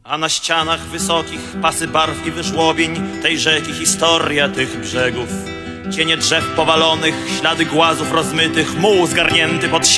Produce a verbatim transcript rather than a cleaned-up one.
A na ścianach wysokich pasy barw i wyżłobień tej rzeki historia tych brzegów. Cienie drzew powalonych, ślady głazów rozmytych, muł zgarnięty pod